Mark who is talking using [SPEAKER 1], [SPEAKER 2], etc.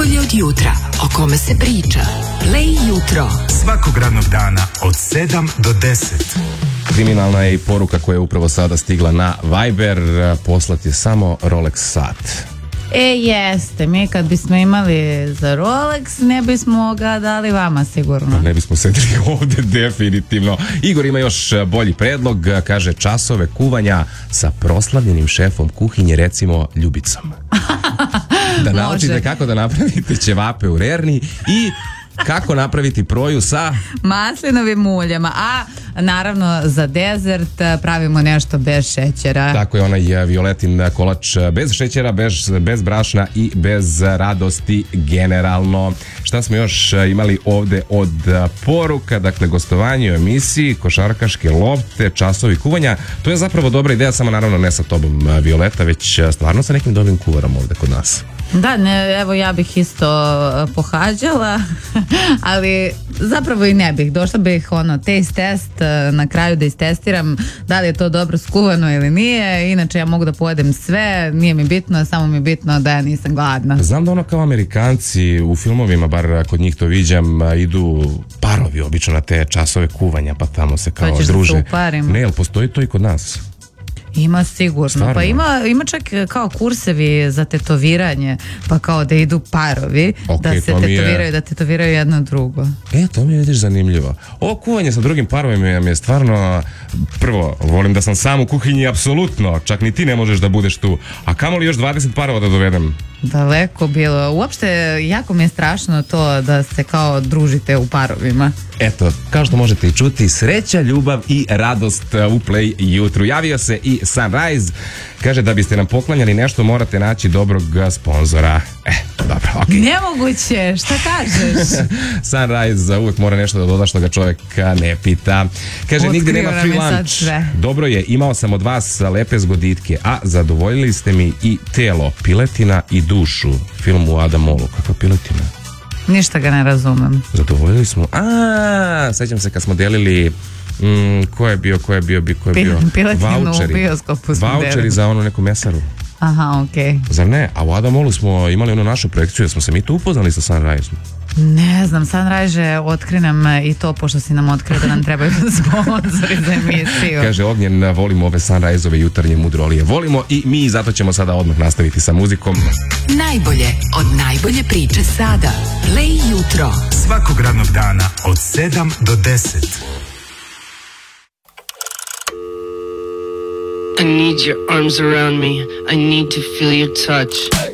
[SPEAKER 1] Najbolje od jutra, o kome se priča. Play jutro.
[SPEAKER 2] Svakog radnog dana od 7 do 10.
[SPEAKER 3] Kriminalna je i poruka koja je upravo sada stigla na Viber. Poslat je samo Rolex sat.
[SPEAKER 4] Jeste, mi kad bismo imali za Rolex, ne bismo ga dali vama sigurno.
[SPEAKER 3] Ne bismo sedeli ovde definitivno. Igor ima još bolji predlog, kaže časove kuvanja sa proslavljenim šefom kuhinje, recimo Ljubicom. Da naučite kako da napravite ćevape u rerni i kako napraviti proju sa
[SPEAKER 4] maslinovim uljama, a naravno za dezert pravimo nešto bez šećera.
[SPEAKER 3] Tako je, onaj violetin kolač bez šećera, bez brašna i bez radosti generalno. Šta smo još imali ovde od poruka? Dakle, gostovanje u emisiji, košarkaške lopte, časovi kuvanja. To je zapravo dobra ideja, samo naravno ne sa tobom, Violeta, već stvarno sa nekim dobrim kuvarom ovde kod nas.
[SPEAKER 4] Da, ne, evo ja bih isto pohađala, ali zapravo i ne bih. Došla bih taste test na kraju da istestiram da li je to dobro skuvano ili nije. Inače ja mogu da pojedem sve, nije mi bitno, samo mi je bitno da ja nisam gladna.
[SPEAKER 3] Znam da kao Amerikanci u filmovima, bar kod njih to viđam, idu parovi obično na te časove kuvanja, pa tamo se kao druže.
[SPEAKER 4] Da se uparimo.
[SPEAKER 3] Ne, jel postoji to i kod nas?
[SPEAKER 4] Ima sigurno. Stvarno? Pa ima čak kao kursevi za tetoviranje, pa kao da idu parovi, da se tetoviraju, da tetoviraju jedno drugo.
[SPEAKER 3] To mi je, vidiš, zanimljivo. Ovo kuvanje sa drugim parovima mi je stvarno, prvo, volim da sam sam u kuhinji, apsolutno, čak ni ti ne možeš da budeš tu, a kamoli još 20 parova da dovedem.
[SPEAKER 4] Daleko bilo. Uopšte, jako mi je strašno to da se kao družite u parovima.
[SPEAKER 3] Eto, kao što možete i čuti, sreća, ljubav i radost u Play jutru. Javio se i Sunrise, kaže da biste nam poklanjali nešto morate naći dobrog sponzora. Dobro, okej.
[SPEAKER 4] Nemoguće, šta kažeš?
[SPEAKER 3] Sunrise uvek mora nešto da doda što ga čoveka ne pita. Kaže, nigde nema free lunch. Dobro je, imao sam od vas lepe zgoditke, a zadovoljili ste mi i telo, piletina i dušu. Film u Adamolu, kakva piletina?
[SPEAKER 4] Ništa ga ne razumem.
[SPEAKER 3] Zadovoljili smo. Sećam se kad smo delili ko je bio
[SPEAKER 4] piletinu u bioskopu smo delili.
[SPEAKER 3] Vaučeri za onu neku mesaru.
[SPEAKER 4] Aha, okej.
[SPEAKER 3] Zar ne? A u Adamolu smo imali onu našu projekciju, smo se mi tu upoznali sa Sunrise-om.
[SPEAKER 4] Ne znam, Sunrise otkrinem i to, pošto si nam otkrio da nam trebaju sponzori za emisiju.
[SPEAKER 3] Kaže Ognjen, volimo ove Sunrise-ove jutarnje mudrolije. Volimo i mi, zato ćemo sada odmah nastaviti sa muzikom.
[SPEAKER 1] Najbolje od najbolje priče sada. Play jutro.
[SPEAKER 2] Svakog radnog dana od 7 do 10.
[SPEAKER 5] I need your arms around me. I need to feel your touch.